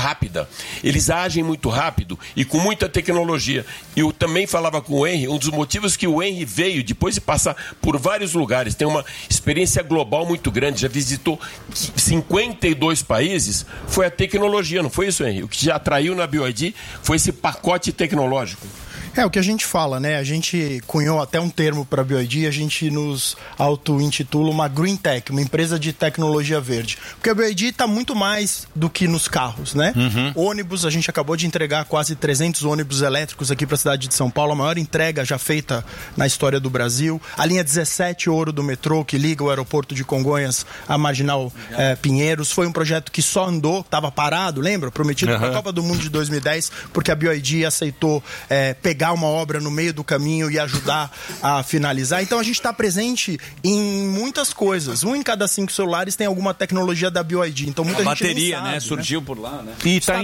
rápida. Eles agem muito rápido e com muita tecnologia. Eu também falava com o Henry, um dos motivos que o Henry veio, depois de passar por vários lugares, tem uma experiência global muito grande, já visitou 52 países, foi a tecnologia, não foi isso, Henry? O que já atraiu na BYD foi esse pacote tecnológico. É o que a gente fala, né? A gente cunhou até um termo para a BYD, a gente nos auto-intitula uma Green Tech, uma empresa de tecnologia verde. Porque a BYD está muito mais do que nos carros, né? Ônibus, a gente acabou de entregar quase 300 ônibus elétricos aqui para a cidade de São Paulo, a maior entrega já feita na história do Brasil. A linha 17 Ouro do metrô, que liga o aeroporto de Congonhas à Marginal Pinheiros, foi um projeto que só andou, estava parado, lembra? Prometido para a Copa do Mundo de 2010, porque a BYD aceitou pegar uma obra no meio do caminho e ajudar a finalizar. Então a gente está presente em muitas coisas. 1 em cada 5 celulares tem alguma tecnologia da BYD. Então muita a gente bateria, nem sabe, né? Surgiu por lá, né?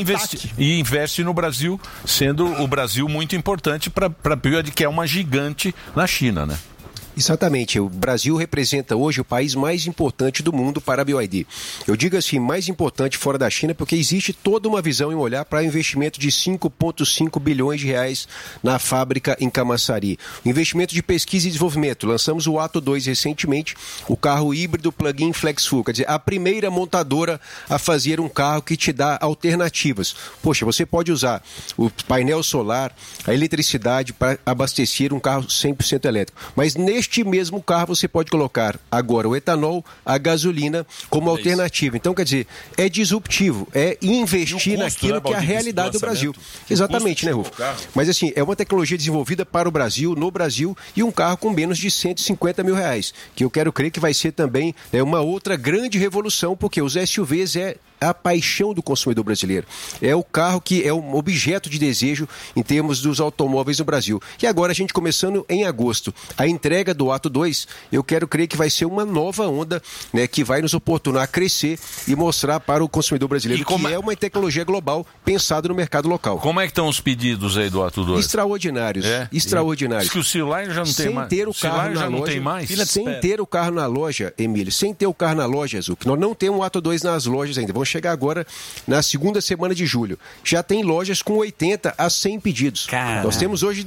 E investe no Brasil, sendo o Brasil muito importante para a BYD, que é uma gigante na China, né? Exatamente, o Brasil representa hoje o país mais importante do mundo para a BYD. Eu digo assim, mais importante fora da China, porque existe toda uma visão em olhar para o investimento de 5,5 bilhões de reais na fábrica em Camaçari. O investimento de pesquisa e desenvolvimento, lançamos o Atto 2 recentemente, o carro híbrido plug-in flex-fuel, quer dizer, a primeira montadora a fazer um carro que te dá alternativas. Poxa, você pode usar o painel solar, a eletricidade para abastecer um carro 100% elétrico, mas neste mesmo carro você pode colocar agora o etanol, a gasolina como alternativa. Então, quer dizer, é disruptivo, é investir naquilo que é a realidade do Brasil. Exatamente, né, Rufo? Mas assim, é uma tecnologia desenvolvida para o Brasil, no Brasil, e um carro com menos de 150 mil reais, que eu quero crer que vai ser também uma outra grande revolução, porque os SUVs é a paixão do consumidor brasileiro. É o carro que é um objeto de desejo em termos dos automóveis no Brasil. E agora a gente começando em agosto. A entrega do Atto 2, eu quero crer que vai ser uma nova onda, né, que vai nos oportunar a crescer e mostrar para o consumidor brasileiro que é uma tecnologia global pensada no mercado local. Como é que estão os pedidos aí do Atto 2? Extraordinários. Extraordinários. Diz que o celular já não tem mais. Sem ter o carro na loja. Sem ter o carro na loja, Emílio. Sem ter o carro na loja, Zuc. Nós não temos o Atto 2 nas lojas ainda. Vamos chegar agora na segunda semana de julho. Já tem lojas com 80 a 100 pedidos. Caramba. Nós temos hoje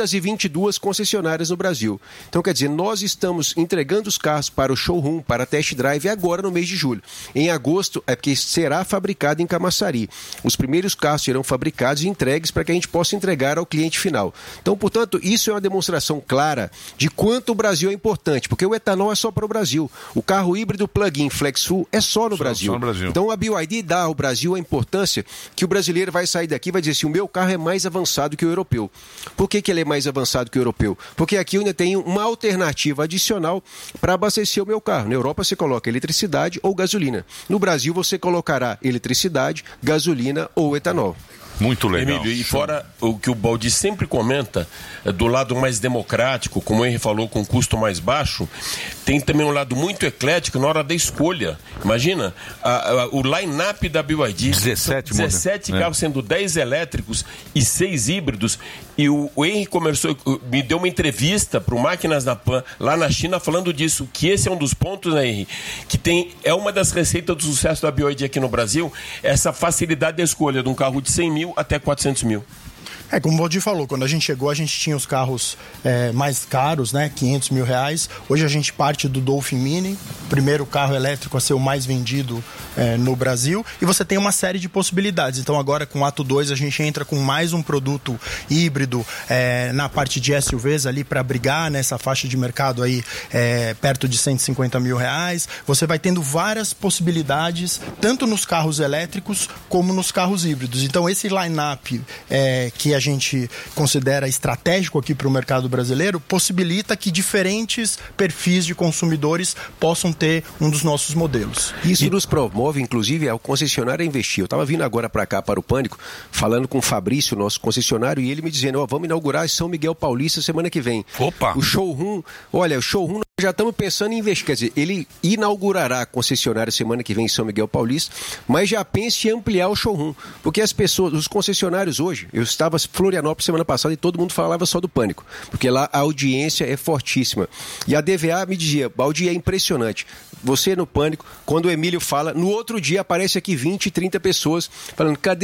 222 concessionárias no Brasil. Então, quer dizer, nós estamos entregando os carros para o showroom, para test drive agora no mês de julho. Em agosto é porque será fabricado em Camaçari. Os primeiros carros serão fabricados e entregues para que a gente possa entregar ao cliente final. Então, portanto, isso é uma demonstração clara de quanto o Brasil é importante, porque o etanol é só para o Brasil. O carro híbrido plug-in flex-fuel é só no Brasil. Só no Brasil. Então, a BYD dá ao Brasil a importância que o brasileiro vai sair daqui e vai dizer assim, o meu carro é mais avançado que o europeu. Por que ele é mais avançado que o europeu? Porque aqui eu ainda tenho uma alternativa adicional para abastecer o meu carro. Na Europa você coloca eletricidade ou gasolina. No Brasil você colocará eletricidade, gasolina ou etanol. Muito legal. Emílio, e fora o que o Baldi sempre comenta, do lado mais democrático, como o Henry falou, com custo mais baixo, tem também um lado muito eclético na hora da escolha. Imagina, o line-up da BYD, 17 carros, sendo 10 elétricos e 6 híbridos, e o Henry me deu uma entrevista para o Máquinas da Pan, lá na China, falando disso, que esse é um dos pontos, né, Henry, que é uma das receitas do sucesso da BYD aqui no Brasil, essa facilidade da escolha de um carro de 100 mil até 400 mil. Como o Baldi falou, quando a gente chegou, a gente tinha os carros mais caros, né, 500 mil reais. Hoje a gente parte do Dolphin Mini, primeiro carro elétrico a ser o mais vendido no Brasil. E você tem uma série de possibilidades. Então agora com o Atto 2 a gente entra com mais um produto híbrido na parte de SUVs ali para brigar nessa faixa de mercado aí perto de 150 mil reais. Você vai tendo várias possibilidades, tanto nos carros elétricos como nos carros híbridos. Então esse line-up que a gente considera estratégico aqui para o mercado brasileiro, possibilita que diferentes perfis de consumidores possam ter um dos nossos modelos. Isso nos promove, inclusive, ao concessionário a investir. Eu estava vindo agora para cá, para o Pânico, falando com o Fabrício, nosso concessionário, e ele me dizendo, vamos inaugurar São Miguel Paulista semana que vem. Opa! O showroom, olha, o showroom já estamos pensando em investir, quer dizer, ele inaugurará a concessionária semana que vem em São Miguel Paulista, mas já pense em ampliar o showroom, porque as pessoas, os concessionários hoje, eu estava em Florianópolis semana passada e todo mundo falava só do Pânico, porque lá a audiência é fortíssima. E a DVA me dizia, Baldi, é impressionante, você no Pânico, quando o Emílio fala, no outro dia aparece aqui 20, 30 pessoas falando, cadê